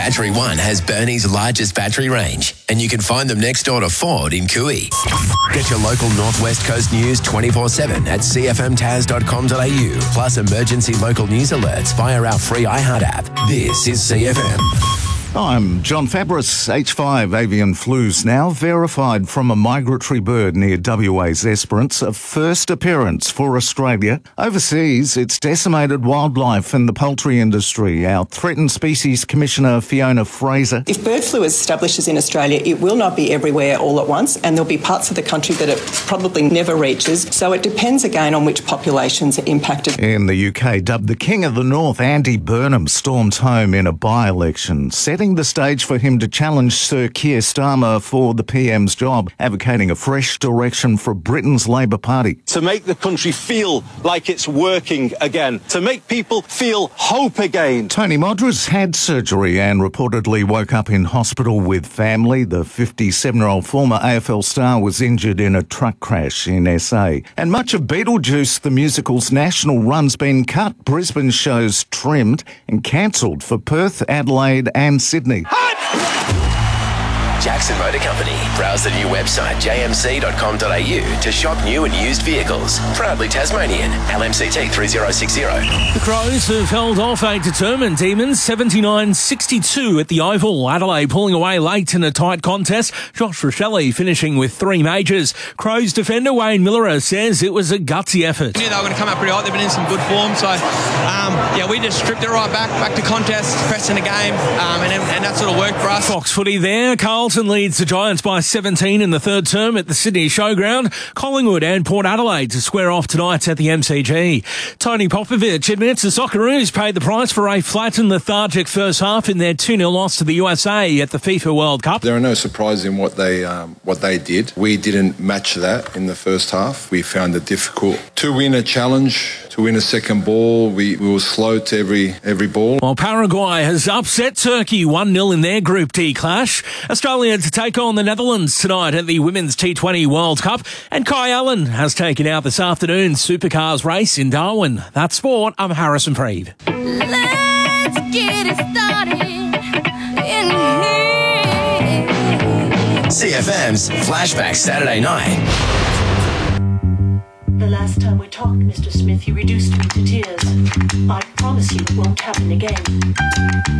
Battery One has Burnie's largest battery range, and you can find them next door to Ford in Cooey. Get your local Northwest Coast news 24/7 at cfmtaz.com.au, plus emergency local news alerts via our free iHeart app. This is CFM. I'm John Fabris. H5 avian flu's now verified from a migratory bird near WA's Esperance, a first appearance for Australia. Overseas, it's decimated wildlife and the poultry industry. Our Threatened Species Commissioner Fiona Fraser. If bird flu establishes in Australia, it will not be everywhere all at once, and there'll be parts of the country that it probably never reaches. So it depends again on which populations are impacted. In the UK, dubbed the King of the North, Andy Burnham stormed home in a by-election, setting the stage for him to challenge Sir Keir Starmer for the PM's job, advocating a fresh direction for Britain's Labour Party. To make the country feel like it's working again, to make people feel hope again. Tony Modras had surgery and reportedly woke up in hospital with family. The 57-year-old former AFL star was injured in a truck crash in SA. And much of Beetlejuice, the musical's national run's been cut. Brisbane shows trimmed and cancelled for Perth, Adelaide and Sydney. Jackson Motor Company. Browse the new website jmc.com.au to shop new and used vehicles. Proudly Tasmanian. LMCT 3060. The Crows have held off a determined Demons 79-62 at the Oval. Adelaide pulling away late in a tight contest. Josh Rochelle finishing with 3 majors. Crows defender Wayne Miller says it was a gutsy effort. We knew they were going to come up pretty hot. They've been in some good form. So, we just stripped it right back to contest, pressing the game, and that sort of worked for us. Fox footy there. Carlton leads the Giants by 17 in the third term at the Sydney Showground. Collingwood and Port Adelaide to square off tonight at the MCG. Tony Popovich admits the Socceroos paid the price for a flat and lethargic first half in their 2-0 loss to the USA at the FIFA World Cup. There are no surprises in what they did. We didn't match that in the first half. We found it difficult to win a challenge, to win a second ball. We were slow to every ball. While Paraguay has upset Turkey 1-0 in their Group D clash. Australia to take on the Netherlands tonight at the Women's T20 World Cup. And Kai Allen has taken out this afternoon's Supercars race in Darwin. That's sport. I'm Harrison Freed. Let's get it started in here. CFM's Flashback Saturday night. The last time we talked, Mr. Smith, you reduced me to tears. I promise you it won't happen again.